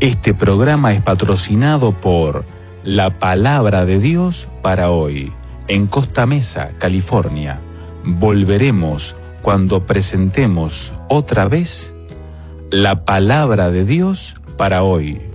Este programa es patrocinado por La Palabra de Dios para hoy, en Costa Mesa, California. Volveremos cuando presentemos otra vez La Palabra de Dios para hoy.